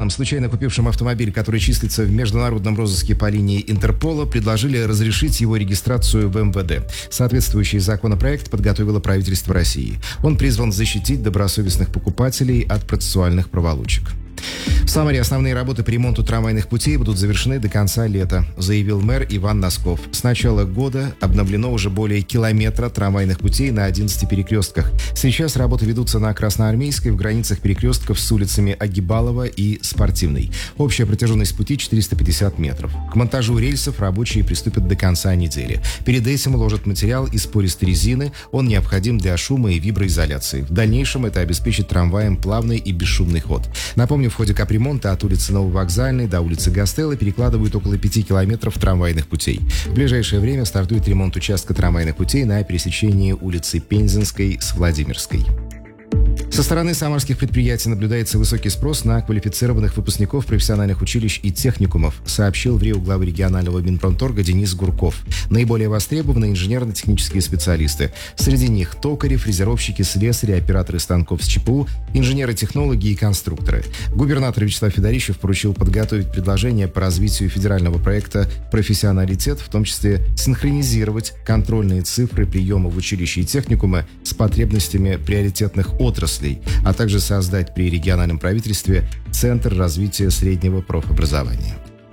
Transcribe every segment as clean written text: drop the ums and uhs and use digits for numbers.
россиянам, случайно купившим автомобиль, который числится в международном розыске по линии Интерпола, предложили разрешить его регистрацию в МВД. Соответствующий законопроект подготовило правительство России. Он призван защитить добросовестных покупателей от процессуальных проволочек. В Самаре основные работы по ремонту трамвайных путей будут завершены до конца лета, заявил мэр Иван Носков. С начала года обновлено уже более километра трамвайных путей на 11 перекрестках. Сейчас работы ведутся на Красноармейской в границах перекрестков с улицами Агибалова и Спортивной. Общая протяженность пути 450 метров. К монтажу рельсов рабочие приступят до конца недели. Перед этим уложат материал из пористой резины. Он необходим для шума и виброизоляции. В дальнейшем это обеспечит трамваям плавный и бесшумный ход. Напомню, в ходе капремонта от улицы Нововокзальной до улицы Гастелло перекладывают около 5 километров трамвайных путей. В ближайшее время стартует ремонт участка трамвайных путей на пересечении улицы Пензенской с Владимирской. Со стороны самарских предприятий наблюдается высокий спрос на квалифицированных выпускников профессиональных училищ и техникумов, сообщил в РИО главы регионального Минпромторга Денис Гурков. Наиболее востребованы инженерно-технические специалисты. Среди них токари, фрезеровщики, слесари, операторы станков с ЧПУ, инженеры-технологи и конструкторы. Губернатор Вячеслав Федорищев поручил подготовить предложение по развитию федерального проекта «Профессионалитет», в том числе синхронизировать контрольные цифры приема в училище и техникумы с потребностями приоритетных отраслей, а также создать при региональном правительстве Центр развития среднего профобразования.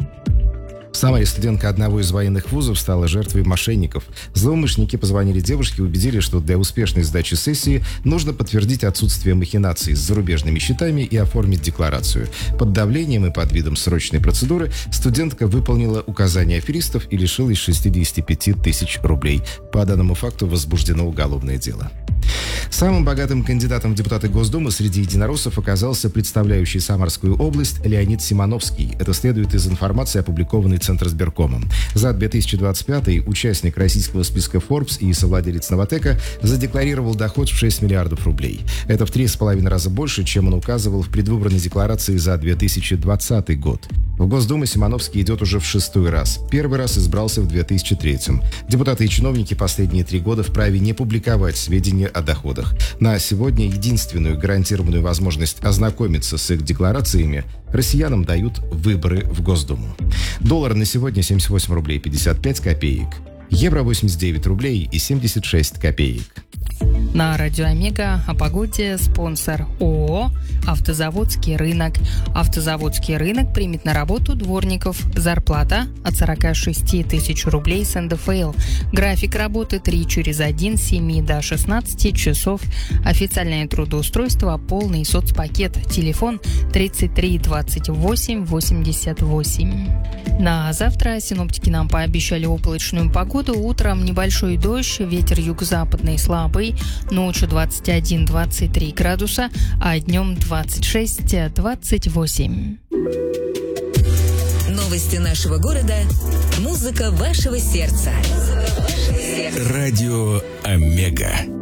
В Самаре студентка одного из военных вузов стала жертвой мошенников. Злоумышленники позвонили девушке и убедили, что для успешной сдачи сессии нужно подтвердить отсутствие махинаций с зарубежными счетами и оформить декларацию. Под давлением и под видом срочной процедуры студентка выполнила указания аферистов и лишилась 65 тысяч рублей. По данному факту возбуждено уголовное дело. Самым богатым кандидатом в депутаты Госдумы среди единороссов оказался представляющий Самарскую область Леонид Симоновский. Это следует из информации, опубликованной Центрсберкомом. За 2025 участник российского списка Forbes и совладелец Новотека задекларировал доход в 6 миллиардов рублей. Это в 3,5 раза больше, чем он указывал в предвыборной декларации за 2020 год. В Госдуму Симоновский идет уже в 6-й раз. Первый раз избрался в 2003-м. Депутаты и чиновники последние 3 года вправе не публиковать сведения о доходах. На сегодня единственную гарантированную возможность ознакомиться с их декларациями россиянам дают выборы в Госдуму. Доллар на сегодня 78 рублей 55 копеек. Евро 89 рублей и 76 копеек. На радио Омега о погоде спонсор ООО «Автозаводский рынок». «Автозаводский рынок» примет на работу дворников. Зарплата от 46 тысяч рублей с НДФЛ. График работы 3/1 с 7 до 16 часов. Официальное трудоустройство, полный соцпакет. Телефон 33 28 88. На завтра синоптики нам пообещали облачную погоду. Утром небольшой дождь, ветер юго-западный слабый. Ночью 21-23 градуса, а днем 26-28. Новости нашего города. Музыка вашего сердца. Радио Омега.